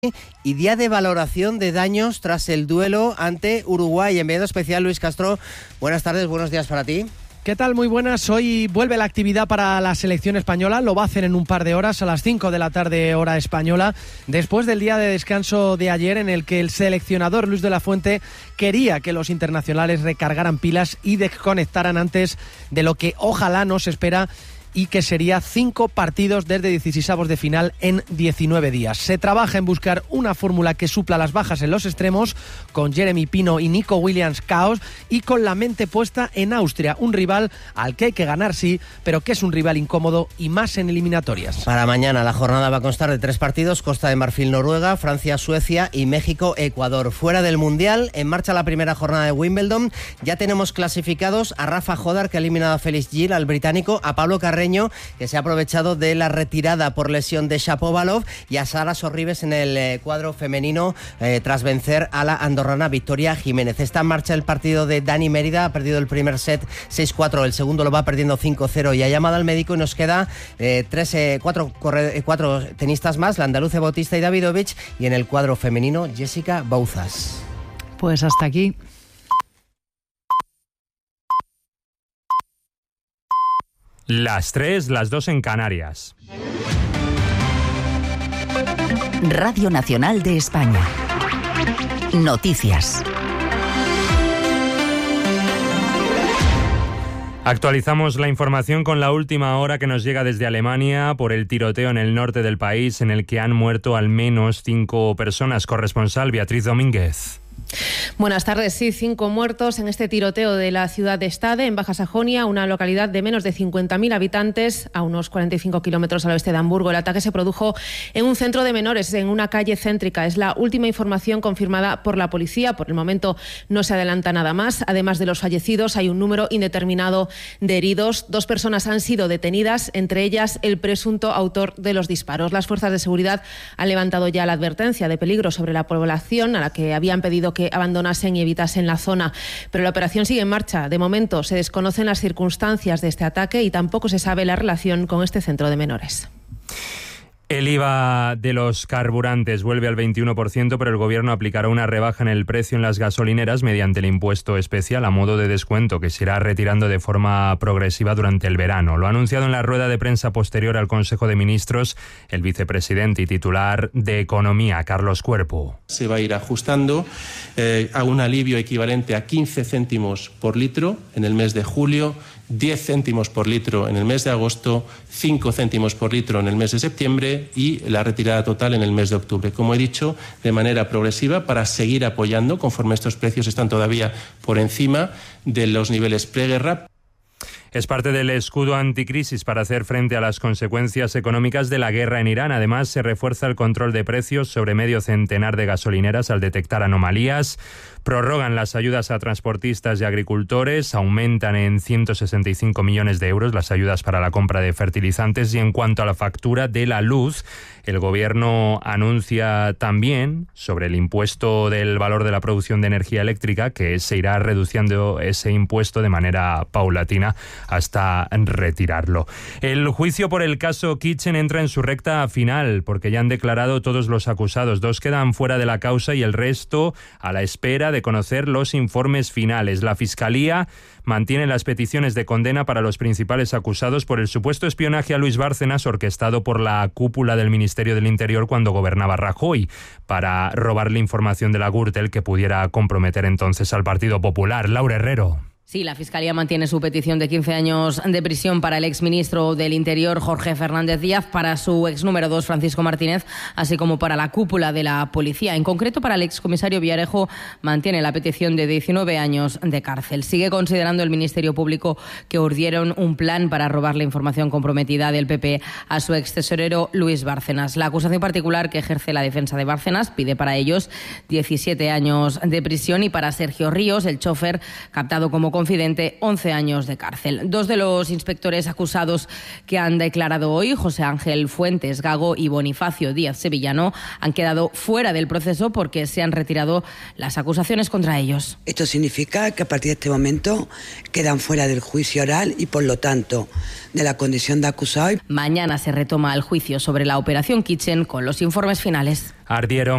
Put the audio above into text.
y día de valoración de daños tras el duelo ante Uruguay. Enviado especial Luis Castro, buenas tardes, buenos días para ti. ¿Qué tal? Muy buenas. Hoy vuelve la actividad para la selección española. Lo va a hacer en un par de horas, a las 5 de la tarde, hora española, después del día de descanso de ayer en el que el seleccionador Luis de la Fuente quería que los internacionales recargaran pilas y desconectaran antes de lo que ojalá nos espera, y que sería 5 partidos desde 16avos de final en 19 días. Se trabaja en buscar una fórmula que supla las bajas en los extremos, con Jeremy Pino y Nico Williams caos, y con la mente puesta en Austria, un rival al que hay que ganar sí, pero que es un rival incómodo y más en eliminatorias. Para mañana la jornada va a constar de 3 partidos: Costa de Marfil, Noruega, Francia, Suecia y México, Ecuador. Fuera del Mundial, en marcha la primera jornada de Wimbledon. Ya tenemos clasificados a Rafa Jodar, que ha eliminado a Félix Gil, al británico, a Pablo Carreño, que se ha aprovechado de la retirada por lesión de Shapovalov, y a Sara Sorribes en el cuadro femenino tras vencer a la andorrana Victoria Jiménez. Está en marcha el partido de Dani Mérida, ha perdido el primer set 6-4, el segundo lo va perdiendo 5-0 y ha llamado al médico, y nos queda 4 tenistas más, la andaluza Bautista y Davidovich, y en el cuadro femenino Jessica Bouzas. Pues hasta aquí. Las 3, las 2 en Canarias. Radio Nacional de España. Noticias. Actualizamos la información con la última hora que nos llega desde Alemania por el tiroteo en el norte del país, en el que han muerto al menos 5 personas. Corresponsal Beatriz Domínguez. Buenas tardes. Sí, 5 muertos en este tiroteo de la ciudad de Stade, en Baja Sajonia, una localidad de menos de 50.000 habitantes, a unos 45 kilómetros al oeste de Hamburgo. El ataque se produjo en un centro de menores, en una calle céntrica. Es la última información confirmada por la policía. Por el momento no se adelanta nada más. Además de los fallecidos, hay un número indeterminado de heridos. 2 personas han sido detenidas, entre ellas el presunto autor de los disparos. Las fuerzas de seguridad han levantado ya la advertencia de peligro sobre la población, a la que habían pedido que abandonasen y evitasen la zona. Pero la operación sigue en marcha. De momento se desconocen las circunstancias de este ataque y tampoco se sabe la relación con este centro de menores. El IVA de los carburantes vuelve al 21%, pero el Gobierno aplicará una rebaja en el precio en las gasolineras mediante el impuesto especial a modo de descuento, que se irá retirando de forma progresiva durante el verano. Lo ha anunciado en la rueda de prensa posterior al Consejo de Ministros el vicepresidente y titular de Economía, Carlos Cuerpo. Se va a ir ajustando a un alivio equivalente a 15 céntimos por litro en el mes de julio, 10 céntimos por litro en el mes de agosto, 5 céntimos por litro en el mes de septiembre y la retirada total en el mes de octubre. Como he dicho, de manera progresiva, para seguir apoyando conforme estos precios están todavía por encima de los niveles preguerra. Es parte del escudo anticrisis para hacer frente a las consecuencias económicas de la guerra en Irán. Además, se refuerza el control de precios sobre medio centenar de gasolineras al detectar anomalías. Prorrogan las ayudas a transportistas y agricultores, aumentan en 165 millones de euros las ayudas para la compra de fertilizantes, y en cuanto a la factura de la luz, el Gobierno anuncia también sobre el impuesto del valor de la producción de energía eléctrica, que se irá reduciendo ese impuesto de manera paulatina hasta retirarlo. El juicio por el caso Kitchen entra en su recta final, porque ya han declarado todos los acusados. 2 quedan fuera de la causa y el resto a la espera de conocer los informes finales. La Fiscalía mantiene las peticiones de condena para los principales acusados por el supuesto espionaje a Luis Bárcenas, orquestado por la cúpula del Ministerio del Interior cuando gobernaba Rajoy, para robarle información de la Gürtel que pudiera comprometer entonces al Partido Popular. Laura Herrero. Sí, la Fiscalía mantiene su petición de 15 años de prisión para el exministro del Interior, Jorge Fernández Díaz, para su ex número 2, Francisco Martínez, así como para la cúpula de la policía. En concreto, para el excomisario Villarejo mantiene la petición de 19 años de cárcel. Sigue considerando el Ministerio Público que urdieron un plan para robar la información comprometida del PP a su ex tesorero Luis Bárcenas. La acusación particular que ejerce la defensa de Bárcenas pide para ellos 17 años de prisión, y para Sergio Ríos, el chofer captado como confidente, 11 años de cárcel. 2 de los inspectores acusados que han declarado hoy, José Ángel Fuentes Gago y Bonifacio Díaz Sevillano, han quedado fuera del proceso porque se han retirado las acusaciones contra ellos. Esto significa que a partir de este momento quedan fuera del juicio oral y, por lo tanto, de la condición de acusado. Mañana se retoma el juicio sobre la operación Kitchen con los informes finales. Ardieron